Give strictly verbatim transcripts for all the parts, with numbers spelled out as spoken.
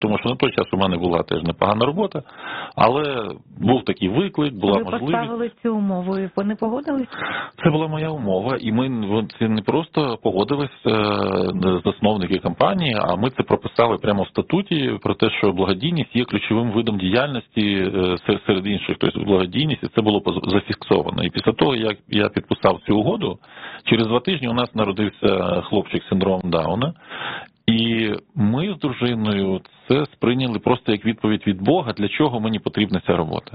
тому що на той час у мене була теж непогана робота, але був такий виклик, була ви можливість. Ви поставили цю умову і вони погодились? Це була моя умова, і ми це не просто погодились засновники компанії, а ми це прописали прямо в статуті про те, що благодійність є ключовим видом діяльності серед інших, тобто благодійність, і це було зафіксовано. І після того, як я підписав цю угоду, через два тижні у нас народився хлопчик з синдромом Дауна, і ми з дружиною це сприйняли просто як відповідь від Бога, для чого мені потрібна ця робота.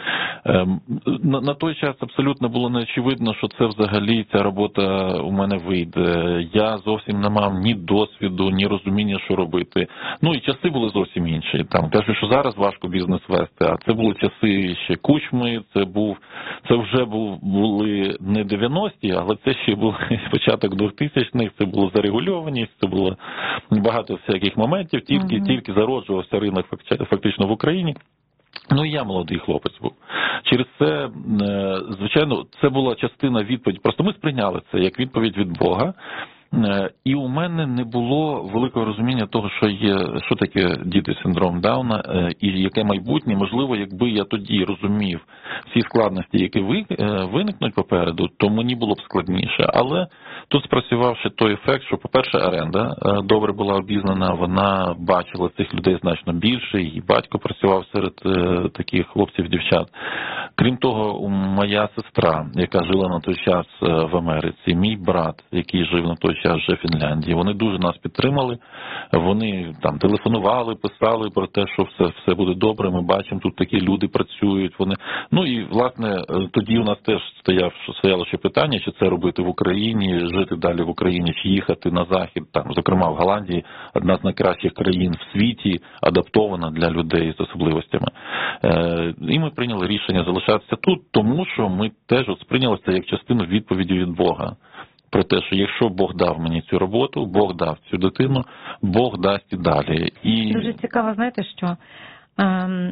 На, на той час абсолютно було неочевидно, що це взагалі ця робота у мене вийде. Я зовсім не мав ні досвіду, ні розуміння, що робити. Ну і часи були зовсім інші. Там кажуть, що зараз важко бізнес вести, а це були часи ще Кучми, це був, це вже був, були не дев'яності, але це ще був початок двохтисячних, це було зарегульованість, це було багато всяких моментів, тільки, mm-hmm. тільки зароджувався ринок фактично в Україні. Ну і я молодий хлопець був. Через це, звичайно, це була частина відповіді. Просто ми сприйняли це як відповідь від Бога. І у мене не було великого розуміння того, що є, що таке діти з синдромом Дауна і яке майбутнє. Можливо, якби я тоді розумів всі складності, які виникнуть попереду, то мені було б складніше. Але тут спрацював ще той ефект, що, по-перше, оренда добре була обізнана, вона бачила цих людей значно більше, її батько працював серед таких хлопців-дівчат. Крім того, моя сестра, яка жила на той час в Америці, мій брат, який жив на той час вже в Фінляндії, вони дуже нас підтримали, вони там телефонували, писали про те, що все, все буде добре, ми бачимо, тут такі люди працюють, вони, ну і власне тоді у нас теж стояв, стояло ще питання, чи це робити в Україні, жити далі в Україні, чи їхати на захід, там, зокрема в Голландії, одна з найкращих країн в світі, адаптована для людей з особливостями. І ми прийняли рішення залишатися тут, тому що ми теж от сприйняли це як частину відповіді від Бога. Про те, що якщо Бог дав мені цю роботу, Бог дав цю дитину, Бог дасть і далі. І... Дуже цікаво, знаєте, що, ем,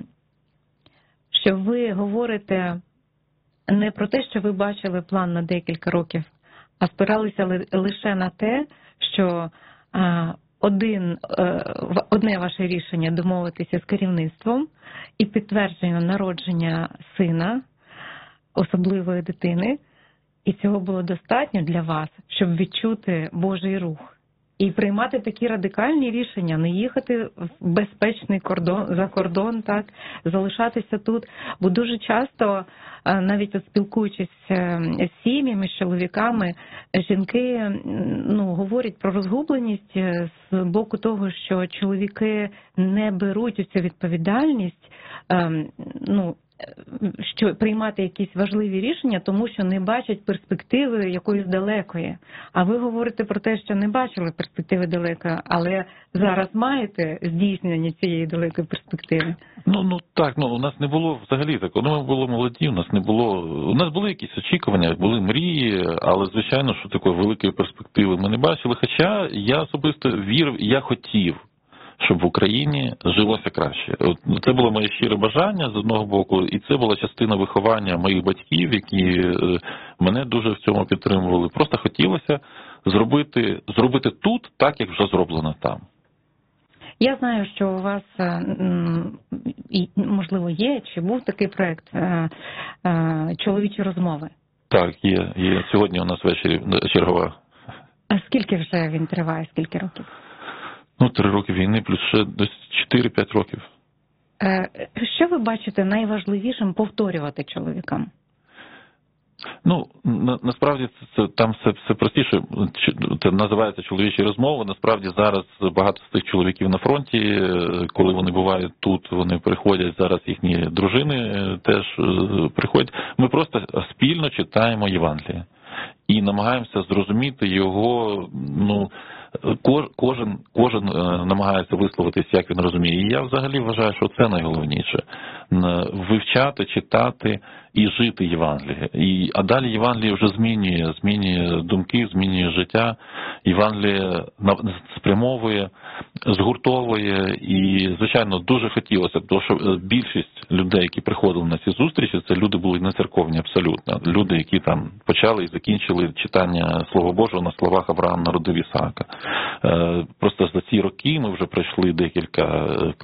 що ви говорите не про те, що ви бачили план на декілька років, а спиралися лише на те, що е, один, е, одне ваше рішення домовитися з керівництвом і підтвердження народження сина, особливої дитини, і цього було достатньо для вас, щоб відчути Божий рух. І приймати такі радикальні рішення, не їхати в безпечний кордон, за кордон, так, залишатися тут. Бо дуже часто, навіть от спілкуючись з сім'ями, з чоловіками, жінки ну, говорять про розгубленість з боку того, що чоловіки не беруть у цю відповідальність, ну, що приймати якісь важливі рішення, тому що не бачать перспективи якоїсь далекої. А ви говорите про те, що не бачили перспективи далекої, але зараз маєте здійснення цієї далекої перспективи. Ну, ну так, ну у нас не було взагалі такого. Ну, ми були молоді, у нас не було, у нас були якісь очікування, були мрії, але звичайно, що такої великої перспективи ми не бачили. Хоча я особисто вірив, я хотів, щоб в Україні жилося краще. Це було моє щире бажання з одного боку, і це була частина виховання моїх батьків, які мене дуже в цьому підтримували. Просто хотілося зробити, зробити тут так, як вже зроблено там. Я знаю, що у вас, можливо, є, чи був такий проєкт «Чоловічі розмови». Так, є. є. Сьогодні у нас ввечері чергова. А скільки вже він триває, скільки років? Ну, три роки війни, плюс ще десь чотири-п'ять років. Що ви бачите найважливішим повторювати чоловікам? Ну, на, насправді це, там все, все простіше, це називається чоловічі розмови. Насправді зараз багато з тих чоловіків на фронті, коли вони бувають тут, вони приходять, зараз їхні дружини теж приходять. Ми просто спільно читаємо Євангеліє і намагаємося зрозуміти його, ну, Кожен, кожен намагається висловитись, як він розуміє. І я взагалі вважаю, що це найголовніше. Вивчати, читати і жити Євангеліє. І, а далі Євангеліє вже змінює, змінює думки, змінює життя. Євангеліє спрямовує, згуртовує і, звичайно, дуже хотілося б, тому що більшість людей, які приходили на ці зустрічі, це люди були не церковні абсолютно. Люди, які там почали і закінчили читання Слова Божого на словах Авраам народив Ісаака. Просто за ці роки ми вже пройшли декілька